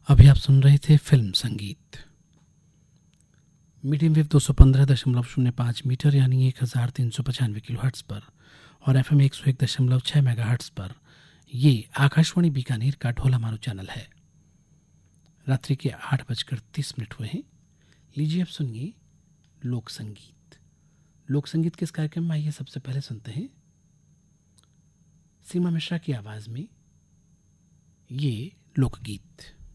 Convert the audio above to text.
अभी आप सुन रहे थे फिल्म संगीत। मीडियम वेव 215.05 मीटर यानी 1395 किलोहर्ट्ज़ पर और एफएम 101.6 मेगाहर्ट्ज़ पर ये आकाशवाणी बीकानेर का ढोला मारू चैनल है। रात्रि के 8:30 हुए हैं। लीजिए अब सुनिए लोक संगीत। लोक संगीत के इस कार्यक्रम में आइए सबसे पहले सुनते हैं सीमा मिश्रा की आवाज में ये लोकगीत।